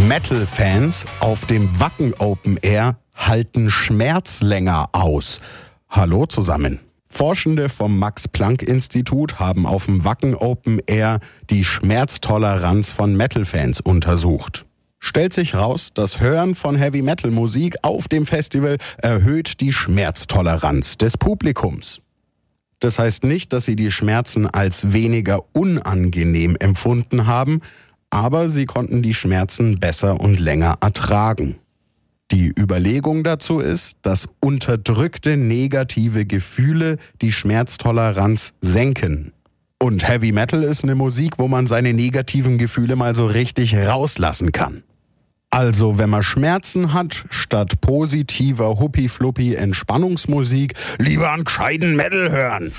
Metal-Fans auf dem Wacken Open Air halten Schmerz länger aus. Hallo zusammen. Forschende vom Max-Planck-Institut haben auf dem Wacken Open Air die Schmerztoleranz von Metal-Fans untersucht. Stellt sich raus, das Hören von Heavy-Metal-Musik auf dem Festival erhöht die Schmerztoleranz des Publikums. Das heißt nicht, dass sie die Schmerzen als weniger unangenehm empfunden haben, aber sie konnten die Schmerzen besser und länger ertragen. Die Überlegung dazu ist, dass unterdrückte negative Gefühle die Schmerztoleranz senken. Und Heavy Metal ist eine Musik, wo man seine negativen Gefühle mal so richtig rauslassen kann. Also, wenn man Schmerzen hat, statt positiver Huppi-Fluppi Entspannungsmusik, lieber einen gescheiten Metal hören.